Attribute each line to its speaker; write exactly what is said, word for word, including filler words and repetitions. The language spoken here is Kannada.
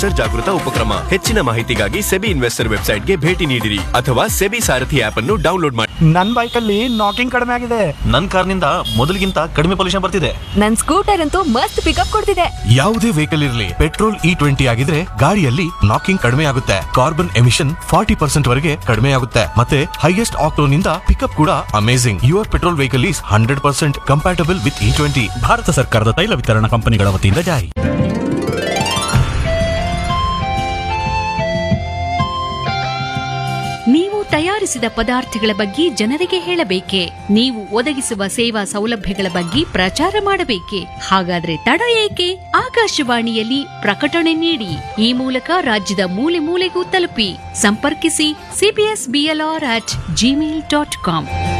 Speaker 1: ಜಾಗೃತ ಉಪಕ್ರಮ. ಹೆಚ್ಚಿನ ಮಾಹಿತಿಗಾಗಿ ಸೆಬಿ ಇನ್ವೆಸ್ಟರ್ ವೆಬ್ಸೈಟ್ಗೆ ಭೇಟಿ ನೀಡಿರಿ ಅಥವಾ ಸೆಬಿ ಸಾರಥಿ ಆಪ್ ಅನ್ನು ಡೌನ್ಲೋಡ್ ಮಾಡಿ.
Speaker 2: ನನ್ ಬೈಕ್ ಅಲ್ಲಿ ನಾಕಿಂಗ್ ಕಡಿಮೆ ಆಗಿದೆ.
Speaker 3: ನನ್ ಕಾರ್ನಿಂದ ಮೊದಲಿಗಿಂತ ಕಡಿಮೆ ಪೊಲ್ಯೂಷನ್ ಬರ್ತಿದೆ.
Speaker 4: ನನ್ ಸ್ಕೂಟರ್ ಅಂತೂ ಮಸ್ತ್ ಪಿಕಪ್ ಕೊಡ್ತಿದೆ.
Speaker 5: ಯಾವುದೇ ವೆಹಿಕಲ್ ಇರಲಿ, ಪೆಟ್ರೋಲ್ ಇ ಟ್ವೆಂಟಿ ಆಗಿದ್ರೆ ಗಾಡಿಯಲ್ಲಿ ನಾಕಿಂಗ್ ಕಡಿಮೆ ಆಗುತ್ತೆ, ಕಾರ್ಬನ್ ಎಮಿಷನ್ ಫಾರ್ಟಿ ಪರ್ಸೆಂಟ್ ವರೆಗೆ ಕಡಿಮೆ ಆಗುತ್ತೆ, ಮತ್ತೆ ಹೈಯೆಸ್ಟ್ ಆಕ್ಟೋನ್ ಇಂದ ಪಿಕಪ್ ಕೂಡ amazing. Your petrol vehicle is hundred percent compatible with E twenty.
Speaker 2: Bharat ಸರ್ಕಾರದ ತೈಲ ವಿತರಣಾ ಕಂಪನಿಗಳ ವತಿಯಿಂದ ಜಾರಿ.
Speaker 6: ನೀವು ತಯಾರಿಸಿದ ಪದಾರ್ಥಗಳ ಬಗ್ಗೆ ಜನರಿಗೆ ಹೇಳಬೇಕೆ? ನೀವು ಒದಗಿಸುವ ಸೇವಾ ಸೌಲಭ್ಯಗಳ ಬಗ್ಗೆ ಪ್ರಚಾರ ಮಾಡಬೇಕೆ? ಹಾಗಾದ್ರೆ ತಡ ಏಕೆ? ಆಕಾಶವಾಣಿಯಲ್ಲಿ ಪ್ರಕಟಣೆ ನೀಡಿ. ಈ ಮೂಲಕ ರಾಜ್ಯದ ಮೂಲೆ ಮೂಲೆಗೂ ತಲುಪಿ. ಸಂಪರ್ಕಿಸಿ CBS BLR at Gmail dot com.